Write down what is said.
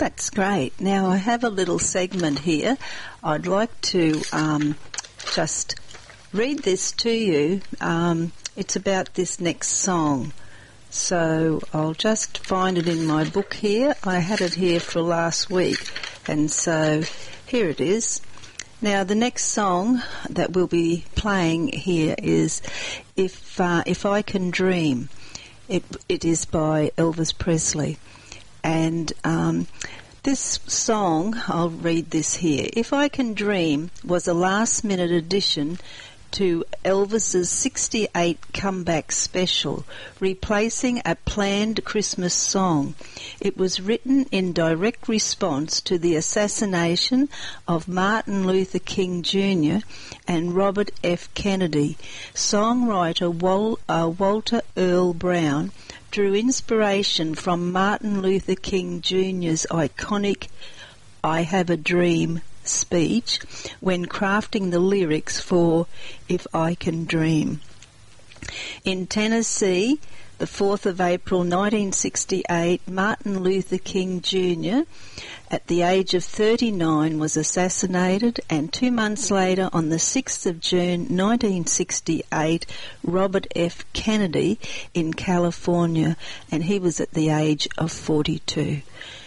That's great. Now I have a little segment here. I'd like to just read this to you. It's about this next song. So I'll just find it in my book here. I had it here for last week, and so here it is. Now the next song that we'll be playing here is If I Can Dream. It is by Elvis Presley. And this song, I'll read this here. If I Can Dream was a last-minute addition to Elvis's 68 comeback special, replacing a planned Christmas song. It was written in direct response to the assassination of Martin Luther King Jr. and Robert F. Kennedy. Songwriter Walter Earl Brown drew inspiration from Martin Luther King Jr.'s iconic "I Have a Dream" speech when crafting the lyrics for If I Can Dream. In Tennessee, the 4th of April 1968, Martin Luther King Jr., at the age of 39, was assassinated, and 2 months later, on the 6th of June 1968, Robert F. Kennedy in California, and he was at the age of 42.